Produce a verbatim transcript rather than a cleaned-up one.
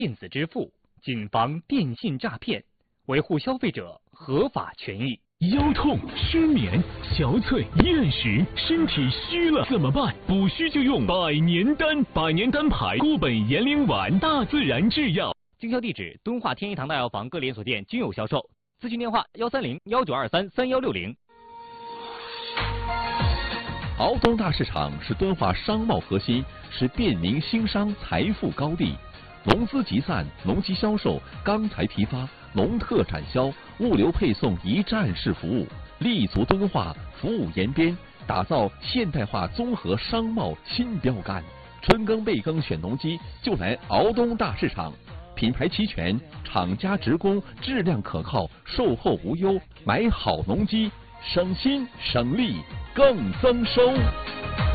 电子支付，谨防电信诈骗，维护消费者合法权益。 腰痛、失眠、憔悴、厌食，身体虚了怎么办？补虚就用百年丹，百年丹牌固本延龄丸，大自然制药。 经销地址：敦化天一堂大药房各连锁店均有销售。咨询电话：幺三零幺九二三三幺六零。 敖东大市场是敦化商贸核心，是便民兴商财富高地。农资集散、农机销售、钢材批发、农特展销、物流配送一站式服务，立足敦化，服务延边，打造现代化综合商贸新标杆。春耕备耕选农机，就来敖东大市场。品牌齐全，厂家直供，质量可靠，售后无忧。买好农机，省心省力更增收。